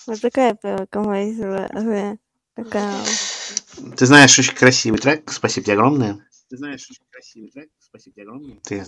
Вот такая композиция, такая. Ты знаешь очень красивый трек. Спасибо тебе огромное. Ты